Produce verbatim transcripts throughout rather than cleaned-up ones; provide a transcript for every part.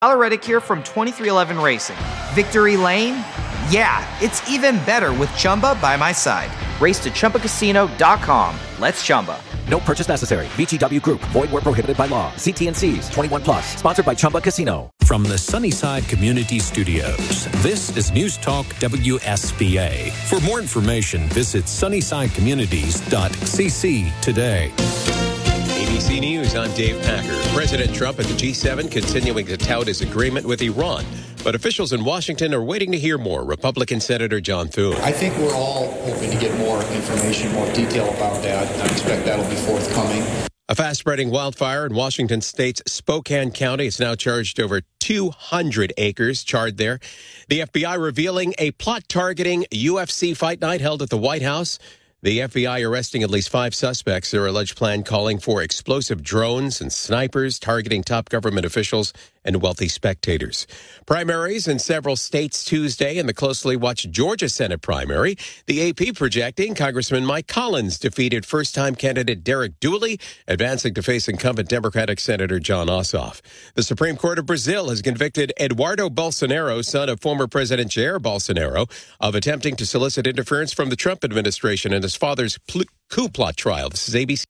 Redicure from twenty-three eleven Racing. Victory Lane? Yeah, it's even better with Chumba by my side. Race to Chumba Casino dot com. Let's Chumba. No purchase necessary. V G W Group. Void where prohibited by law. See T and C's. twenty-one plus. Sponsored by Chumba Casino. From the Sunnyside Community Studios, this is News Talk W S B A. For more information, visit sunnyside communities dot c c today. A B C News, I'm Dave Packer. President Trump at the G seven continuing to tout his agreement with Iran. But officials in Washington are waiting to hear more. Republican Senator John Thune. I think we're all hoping to get more information, more detail about that. I expect that'll be forthcoming. A fast-spreading wildfire in Washington State's Spokane County. It's now charged over two hundred acres charred there. The F B I revealing a plot targeting U F C fight night held at the White House. The F B I arresting at least five suspects. Their alleged plan calling for explosive drones and snipers targeting top government officials and wealthy spectators. Primaries in several states Tuesday in the closely watched Georgia Senate primary. The A P projecting Congressman Mike Collins defeated first-time candidate Derek Dooley, advancing to face incumbent Democratic Senator John Ossoff. The Supreme Court of Brazil has convicted Eduardo Bolsonaro, son of former President Jair Bolsonaro, of attempting to solicit interference from the Trump administration in his father's pl- coup plot trial. This is A B C.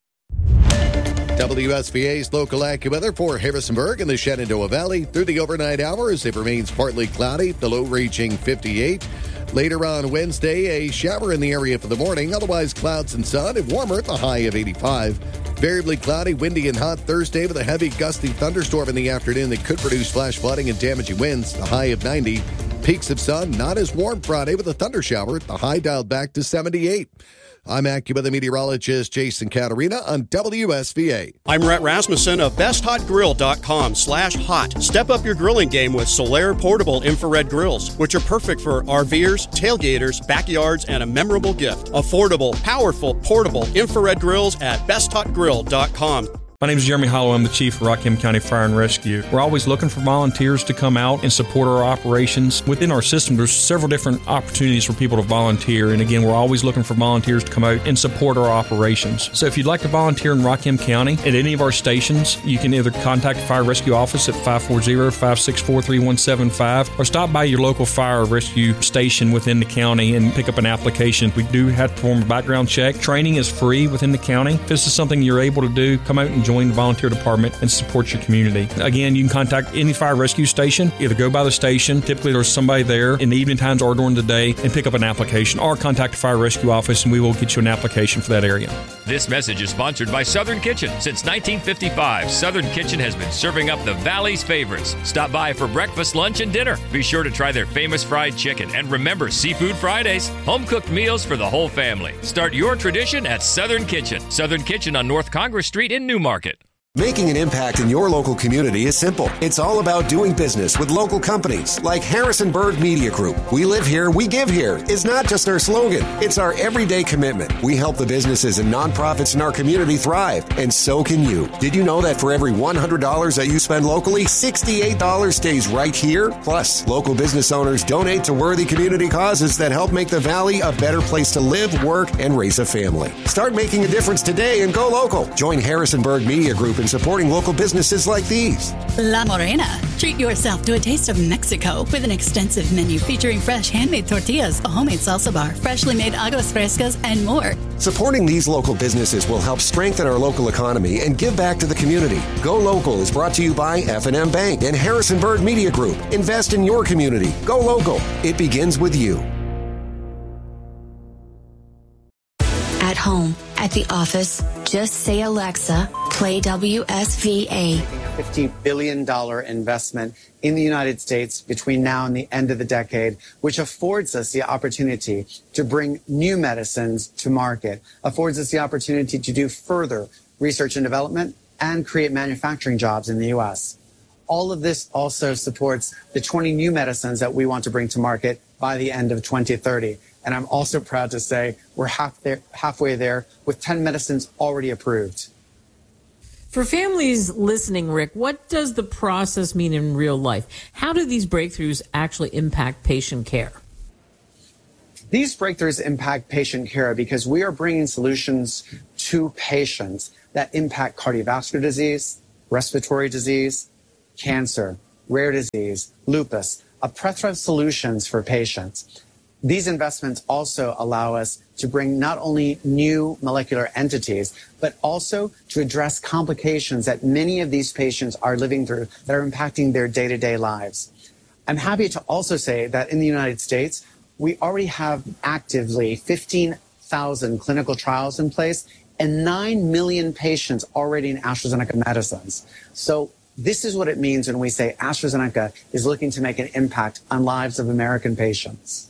W S B A's local AccuWeather for Harrisonburg and the Shenandoah Valley. Through the overnight hours, it remains partly cloudy, the low reaching fifty-eight. Later on Wednesday, a shower in the area for the morning. Otherwise, clouds and sun and warmer at the high of eighty-five. Variably cloudy, windy, and hot Thursday with a heavy gusty thunderstorm in the afternoon that could produce flash flooding and damaging winds. The high of ninety. Peaks of sun, not as warm Friday with a thunder shower. The high dialed back to seventy-eight. I'm AccuWeather meteorologist Jason Caterina on W S V A. I'm Rhett Rasmussen of best hot grill dot com slash hot. Step up your grilling game with Solaire portable infrared grills, which are perfect for RVers, tailgaters, backyards, and a memorable gift. Affordable, powerful, portable infrared grills at best hot grill dot com. My name is Jeremy Hollow. I'm the Chief of Rockham County Fire and Rescue. We're always looking for volunteers to come out and support our operations. Within our system, there's several different opportunities for people to volunteer. And again, we're always looking for volunteers to come out and support our operations. So if you'd like to volunteer in Rockham County at any of our stations, you can either contact the Fire Rescue Office at five four zero, five six four, three one seven five or stop by your local fire rescue station within the county and pick up an application. We do have to perform a background check. Training is free within the county. If this is something you're able to do, come out and join the volunteer department and support your community. Again, you can contact any fire rescue station, either go by the station, typically there's somebody there in the evening times or during the day, and pick up an application, or contact the Fire Rescue Office and we will get you an application for that area. This message is sponsored by Southern Kitchen. Since nineteen fifty-five, Southern Kitchen has been serving up the Valley's favorites. Stop by for breakfast, lunch, and dinner. Be sure to try their famous fried chicken, and remember Seafood Fridays, home-cooked meals for the whole family. Start your tradition at Southern Kitchen. Southern Kitchen on North Congress Street in Newmarket. Making an impact in your local community is simple. It's all about doing business with local companies like Harrisonburg Media Group. We live here, we give here is not just our slogan. It's our everyday commitment. We help the businesses and nonprofits in our community thrive, and so can you. Did you know that for every one hundred dollars that you spend locally, sixty-eight dollars stays right here? Plus, local business owners donate to worthy community causes that help make the Valley a better place to live, work, and raise a family. Start making a difference today and go local. Join Harrisonburg Media Group in supporting local businesses like these. La Morena. Treat yourself to a taste of Mexico with an extensive menu featuring fresh handmade tortillas, a homemade salsa bar, freshly made aguas frescas, and more. Supporting these local businesses will help strengthen our local economy and give back to the community. Go Local is brought to you by F and M Bank and Harrisonburg Media Group. Invest in your community. Go local. It begins with you. At home, at the office, just say Alexa, play W S V A. fifty billion dollars investment in the United States between now and the end of the decade, which affords us the opportunity to bring new medicines to market, affords us the opportunity to do further research and development and create manufacturing jobs in the U S. All of this also supports the twenty new medicines that we want to bring to market by the end of twenty thirty. And I'm also proud to say we're half there, halfway there with ten medicines already approved. For families listening, Rick, what does the process mean in real life? How do these breakthroughs actually impact patient care? These breakthroughs impact patient care because we are bringing solutions to patients that impact cardiovascular disease, respiratory disease, cancer, rare disease, lupus, a plethora of solutions for patients. These investments also allow us to bring not only new molecular entities, but also to address complications that many of these patients are living through that are impacting their day-to-day lives. I'm happy to also say that in the United States, we already have actively fifteen thousand clinical trials in place and nine million patients already in AstraZeneca medicines. So this is what it means when we say AstraZeneca is looking to make an impact on lives of American patients.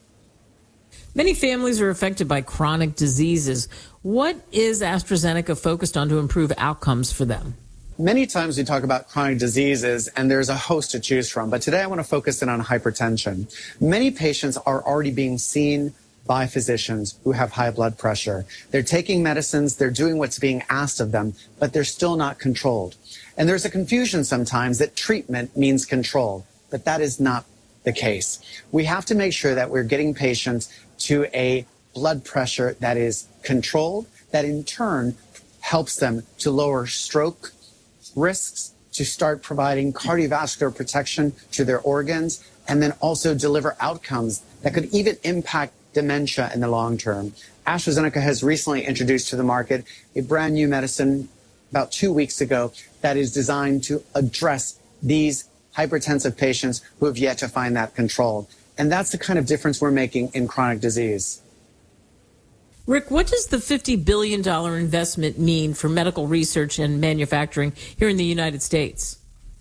Many families are affected by chronic diseases. What is AstraZeneca focused on to improve outcomes for them? Many times we talk about chronic diseases and there's a host to choose from, but today I want to focus in on hypertension. Many patients are already being seen by physicians who have high blood pressure. They're taking medicines, they're doing what's being asked of them, but they're still not controlled. And there's a confusion sometimes that treatment means control, but that is not the case. We have to make sure that we're getting patients to a blood pressure that is controlled, that in turn helps them to lower stroke risks, to start providing cardiovascular protection to their organs, and then also deliver outcomes that could even impact dementia in the long term. AstraZeneca has recently introduced to the market a brand new medicine about two weeks ago that is designed to address these hypertensive patients who have yet to find that control. And that's the kind of difference we're making in chronic disease. Rick, what does the fifty billion dollars investment mean for medical research and manufacturing here in the United States?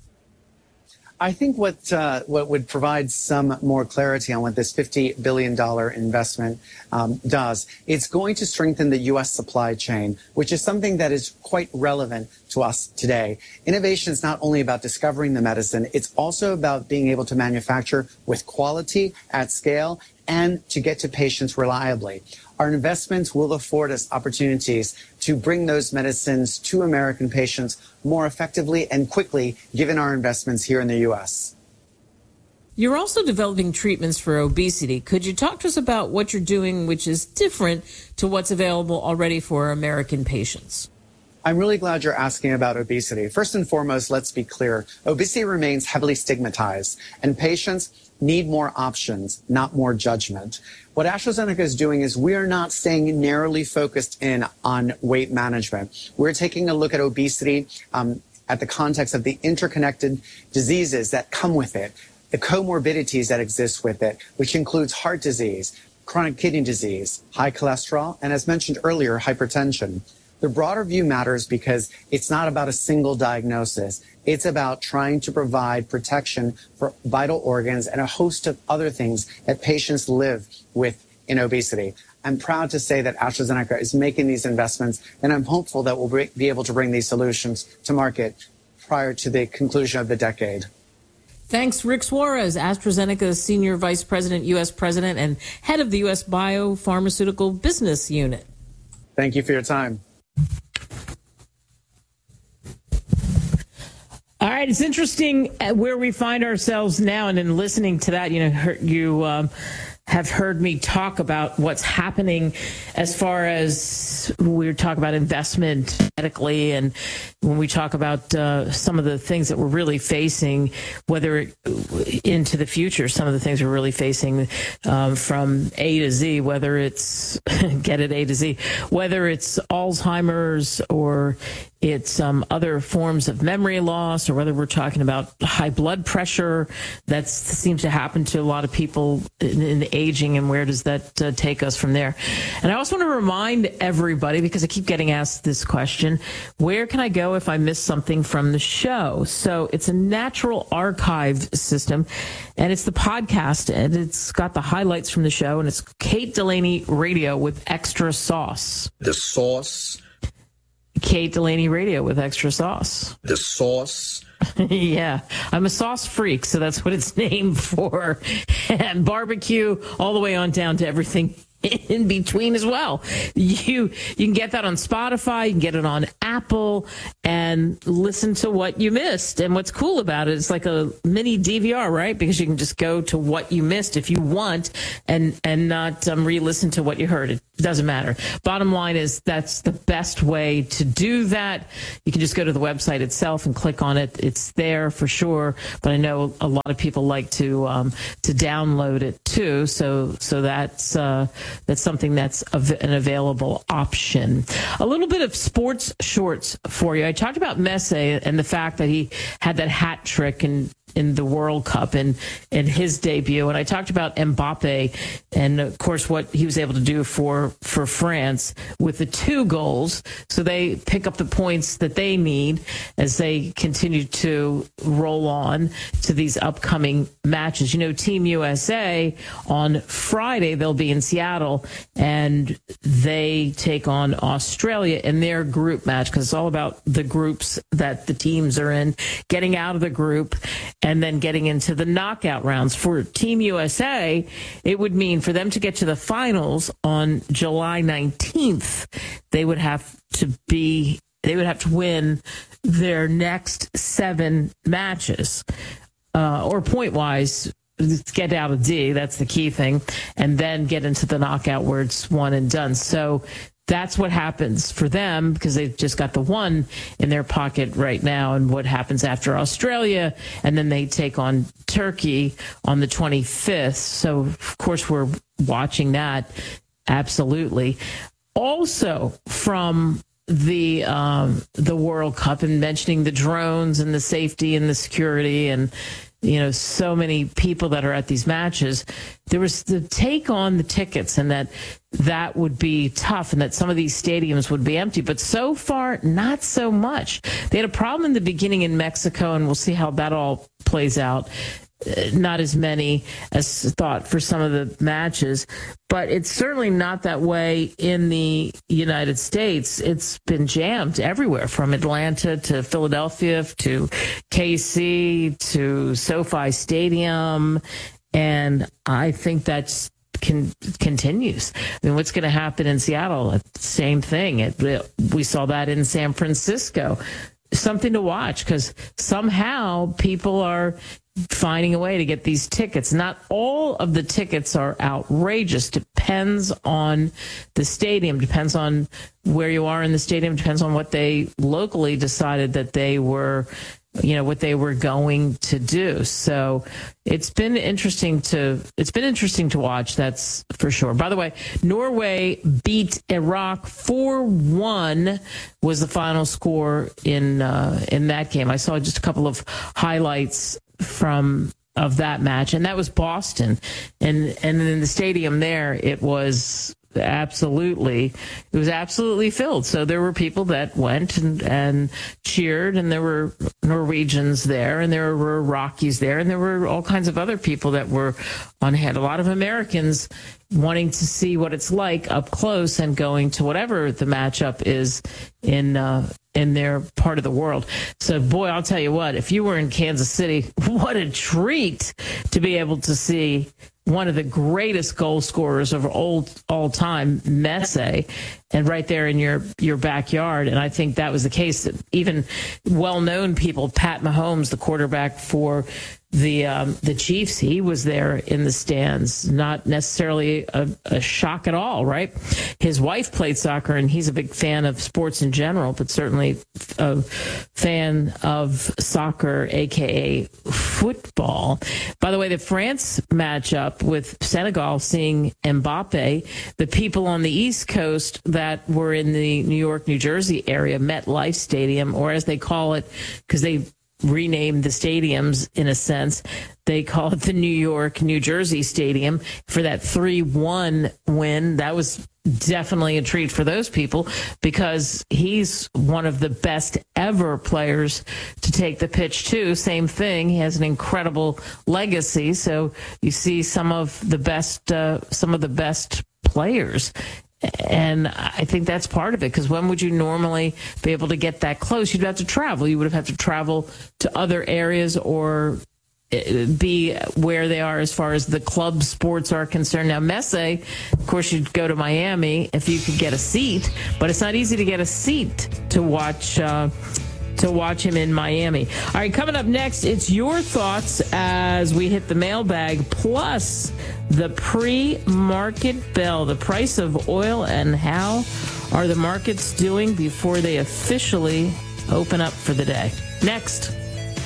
I think what uh, what would provide some more clarity on what this fifty billion dollars investment um, does, it's going to strengthen the U S supply chain, which is something that is quite relevant to us today. Innovation is not only about discovering the medicine, it's also about being able to manufacture with quality at scale and to get to patients reliably. Our investments will afford us opportunities to bring those medicines to American patients more effectively and quickly, given our investments here in the U S. You're also developing treatments for obesity. Could you talk to us about what you're doing, which is different to what's available already for American patients? I'm really glad you're asking about obesity. First and foremost, let's be clear. Obesity remains heavily stigmatized, and patients need more options, not more judgment. What AstraZeneca is doing is we are not staying narrowly focused in on weight management. We're taking a look at obesity um, at the context of the interconnected diseases that come with it, the comorbidities that exist with it, which includes heart disease, chronic kidney disease, high cholesterol, and as mentioned earlier, hypertension. The broader view matters because it's not about a single diagnosis. It's about trying to provide protection for vital organs and a host of other things that patients live with in obesity. I'm proud to say that AstraZeneca is making these investments, and I'm hopeful that we'll be able to bring these solutions to market prior to the conclusion of the decade. Thanks, Rick Suarez, AstraZeneca's Senior Vice President, U S President, and Head of the U S Biopharmaceutical Business Unit. Thank you for your time. All right, it's interesting where we find ourselves now, and in listening to that, you know, you um, have heard me talk about what's happening as far as we talk about investment medically, and when we talk about uh, some of the things that we're really facing, whether into the future, some of the things we're really facing um, from A to Z, whether it's, get it, A to Z, whether it's Alzheimer's or it's um, other forms of memory loss, or whether we're talking about high blood pressure that seems to happen to a lot of people in, in aging, and where does that uh, take us from there? And I also want to remind everybody, because I keep getting asked this question, where can I go if I miss something from the show? So it's a natural archive system, and it's the podcast, and it's got the highlights from the show, and it's Kate Delaney Radio with Extra Sauce. The sauce. Kate Delaney Radio with Extra Sauce. The sauce. Yeah, I'm a sauce freak, so that's what it's named for. And barbecue all the way on down to everything in between as well. You you can get that on Spotify, you can get it on Apple, and listen to what you missed. And what's cool about it, it's like a mini D V R, right? Because you can just go to what you missed if you want, and and not um, re-listen to what you heard. It doesn't matter. Bottom line is that's the best way to do that. You can just go to the website itself and click on it. It's there for sure. But I know a lot of people like to um, to download it too. So so that's uh, that's something that's av- an available option. A little bit of sports shorts for you. I talked about Messi and the fact that he had that hat trick and. in the World Cup and in his debut. And I talked about Mbappe and, of course, what he was able to do for, for France with the two goals. So they pick up the points that they need as they continue to roll on to these upcoming matches. You know, Team U S A on Friday, they'll be in Seattle and they take on Australia in their group match because it's all about the groups that the teams are in, getting out of the group and then getting into the knockout rounds. For Team U S A, it would mean for them to get to the finals on July nineteenth, they would have to be, they would have to win their next seven matches, uh, or point-wise, get out of D, that's the key thing, and then get into the knockout where it's one and done. So that's what happens for them because they've just got the one in their pocket right now. And what happens after Australia, and then they take on Turkey on the twenty-fifth. So, of course, we're watching that. Absolutely. Also from the um, the World Cup and mentioning the drones and the safety and the security and, you know, so many people that are at these matches, there was the take on the tickets and that that would be tough and that some of these stadiums would be empty. But so far, not so much. They had a problem in the beginning in Mexico, and we'll see how that all plays out. Not as many as thought for some of the matches, but it's certainly not that way in the United States. It's been jammed everywhere from Atlanta to Philadelphia to K C to SoFi Stadium. And I think that's Can, continues. I mean, what's going to happen in Seattle? Same thing. It, it, we saw that in San Francisco. Something to watch because somehow people are finding a way to get these tickets. Not all of the tickets are outrageous. Depends on the stadium, depends on where you are in the stadium, depends on what they locally decided that they were, you know, what they were going to do. So it's been interesting to, it's been interesting to watch. That's for sure. By the way, Norway beat Iraq four one was the final score in, uh, in that game. I saw just a couple of highlights from of that match, and that was Boston, and and in the stadium there it was absolutely it was absolutely filled. So there were people that went and and cheered, and there were Norwegians there, and there were Rockies there, and there were all kinds of other people that were on hand. A lot of Americans wanting to see what it's like up close and going to whatever the matchup is in uh, in their part of the world. So, boy, I'll tell you what, if you were in Kansas City, what a treat to be able to see one of the greatest goal scorers of all, all time, Messi, and right there in your, your backyard. And I think that was the case that even well-known people, Pat Mahomes, the quarterback for the um, the Chiefs, he was there in the stands. Not necessarily a, a shock at all, right? His wife played soccer, and he's a big fan of sports in general, but certainly a fan of soccer, a k a football. By the way, the France matchup with Senegal, seeing Mbappe, the people on the East Coast that were in the New York, New Jersey area, MetLife Stadium, or as they call it, because they renamed the stadiums in a sense, they call it the New York, New Jersey Stadium for that three one win. That was definitely a treat for those people because he's one of the best ever players to take the pitch too. Same thing. He has an incredible legacy. So you see some of the best, uh, some of the best players. And I think that's part of it, because when would you normally be able to get that close? You'd have to travel. You would have had to travel to other areas or be where they are as far as the club sports are concerned. Now, Messi, of course, you'd go to Miami if you could get a seat, but it's not easy to get a seat to watch uh, to watch him in Miami. All right, coming up next, it's your thoughts as we hit the mailbag, plus the pre-market bell, the price of oil, and how are the markets doing before they officially open up for the day. Next.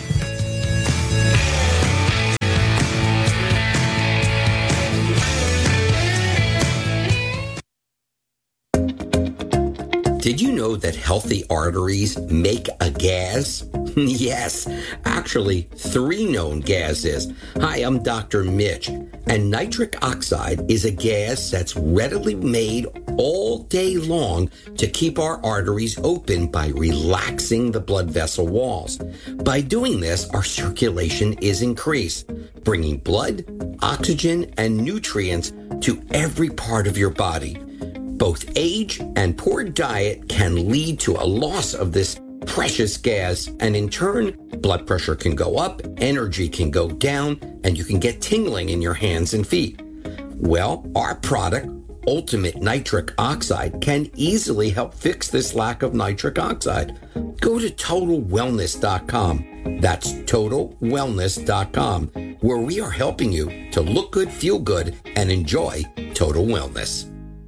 Did you know that healthy arteries make a gas? Yes, actually, three known gases. Hi, I'm Doctor Mitch, and nitric oxide is a gas that's readily made all day long to keep our arteries open by relaxing the blood vessel walls. By doing this, our circulation is increased, bringing blood, oxygen, and nutrients to every part of your body. Both age and poor diet can lead to a loss of this precious gas, and in turn, blood pressure can go up, energy can go down, and you can get tingling in your hands and feet. Well, our product, Ultimate Nitric Oxide, can easily help fix this lack of nitric oxide. Go to total wellness dot com. That's total wellness dot com, where we are helping you to look good, feel good, and enjoy total wellness.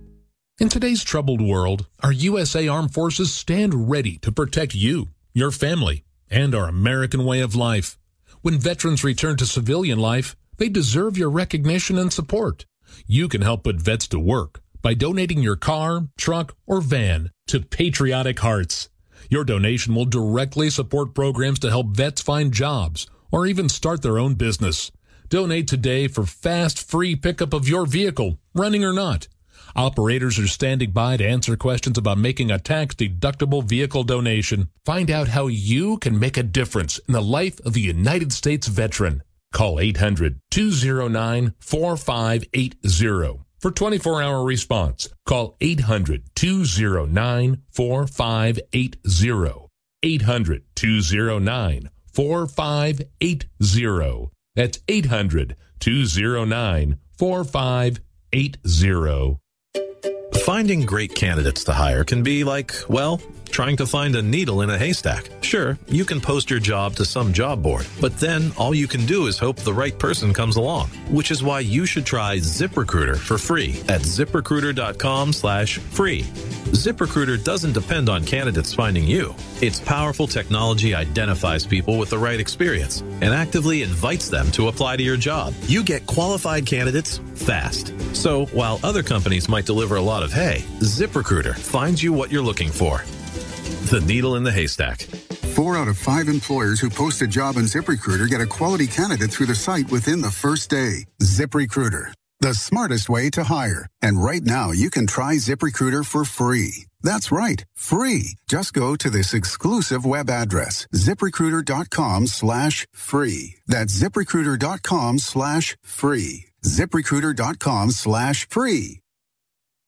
In today's troubled world, our U S A Armed Forces stand ready to protect you, your family, and our American way of life. When veterans return to civilian life, they deserve your recognition and support. You can help put vets to work by donating your car, truck, or van to Patriotic Hearts. Your donation will directly support programs to help vets find jobs or even start their own business. Donate today for fast, free pickup of your vehicle, running or not. Operators are standing by to answer questions about making a tax-deductible vehicle donation. Find out how you can make a difference in the life of a United States veteran. Call eight hundred, two oh nine, four five eight oh for twenty-four hour response. Call eight hundred, two oh nine, four five eight oh. eight hundred, two oh nine, four five eight oh. That's eight hundred, two oh nine, four five eight oh. Finding great candidates to hire can be like, well, trying to find a needle in a haystack. Sure, you can post your job to some job board, but then all you can do is hope the right person comes along, which is why you should try ZipRecruiter for free at ZipRecruiter.com slash free. ZipRecruiter doesn't depend on candidates finding you. Its powerful technology identifies people with the right experience and actively invites them to apply to your job. You get qualified candidates fast. So while other companies might deliver a lot of hay, ZipRecruiter finds you what you're looking for. The needle in the haystack. Four out of five employers who post a job on ZipRecruiter get a quality candidate through the site within the first day. ZipRecruiter, the smartest way to hire. And right now, you can try ZipRecruiter for free. That's right, free. Just go to this exclusive web address, ZipRecruiter.com slash free. That's ZipRecruiter.com slash free. ZipRecruiter.com slash free.